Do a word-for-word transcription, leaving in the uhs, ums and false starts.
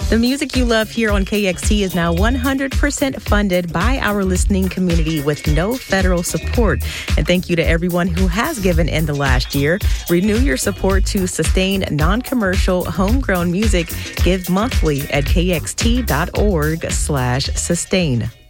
The music you love here on K X T is now one hundred percent funded by our listening community with no federal support. And thank you to everyone who has given in the last year. Renew your support to sustain non-commercial, homegrown music. Give monthly at kxt.org slash sustain.